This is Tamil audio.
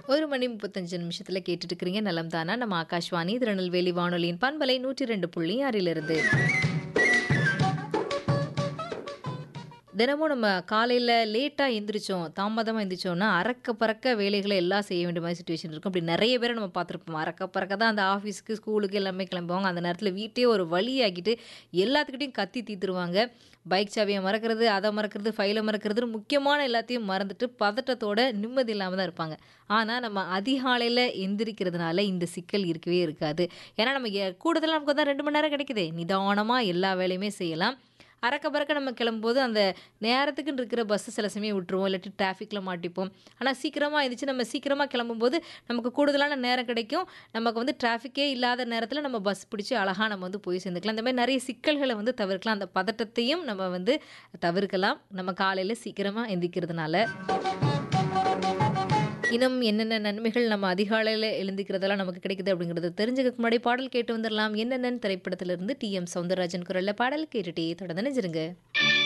1 மணி 35 நிமிஷத்துல கேட்டுட்டு இருக்கிறீங்க நலம் தானா நம்ம ஆகாஷ்வாணி திருநெல்வேலி வானொலியின் பண்பலை 102.6 தினமும் நம்ம காலையில் லேட்டாக எந்திரிச்சோம் தாமதமாக எந்திரிச்சோம்னா அறக்க பறக்க வேலைகளை எல்லாம் செய்ய வேண்டிய மாதிரி சுச்சுவேஷன் இருக்கும். அப்படி நிறைய பேரை நம்ம பார்த்துருப்போம். அறக்க பறக்க தான் அந்த ஆஃபீஸ்க்கு ஸ்கூலுக்கு எல்லாமே கிளம்புவாங்க. அந்த நேரத்தில் வீட்டையே ஒரு வழியாக்கிட்டு எல்லாத்துக்கிட்டையும் கத்தி தீத்துருவாங்க. பைக் சாவியை மறக்கிறது, அதை மறக்கிறது, ஃபைலை மறக்கிறதுன்னு முக்கியமான எல்லாத்தையும் மறந்துட்டு பதட்டத்தோட நிம்மதி இல்லாமல் தான் இருப்பாங்க. ஆனால் நம்ம அதிகாலையில் எந்திரிக்கிறதுனால இந்த சிக்கல் இருக்கவே இருக்காது. ஏன்னா நம்ம கூடுதலாக நமக்கு தான் 2 மணி நேரம் கிடைக்குதே, நிதானமாக எல்லா வேலையுமே செய்யலாம். அறக்க பறக்க நம்ம கிளம்பும்போது அந்த நேரத்துக்குன்னு இருக்கிற பஸ்ஸு சில சமயம் விட்டுருவோம், இல்லாட்டி டிராஃபிக்கில் மாட்டிப்போம். ஆனால் சீக்கிரமாக இருந்துச்சு நம்ம சீக்கிரமாக கிளம்பும்போது நமக்கு கூடுதலான நேரம் கிடைக்கும். நமக்கு வந்து டிராஃபிக்கே இல்லாத நேரத்தில் நம்ம பஸ் பிடிச்சி அழகாக நம்ம வந்து போய் சேர்ந்துக்கலாம். இந்த மாதிரி நிறைய சிக்கல்களை வந்து தவிர்க்கலாம். அந்த பதட்டத்தையும் நம்ம வந்து தவிர்க்கலாம் நம்ம காலையில் சீக்கிரமாக எந்திரிக்கிறதுனால. இன்னும் என்னென்ன நன்மைகள் நம்ம அதிகாலையில் எழுந்திக்கிறதெல்லாம் நமக்கு கிடைக்குது அப்படிங்கிறத தெரிஞ்சுக்க முன்னாடி பாடல் கேட்டு வந்துடலாம். என்னென்னு திரைப்படத்திலிருந்து டி.எம். சௌந்தரராஜன் குரலில் பாடல் கேட்டுட்டே தொடர்ந்து நினைச்சிருங்க.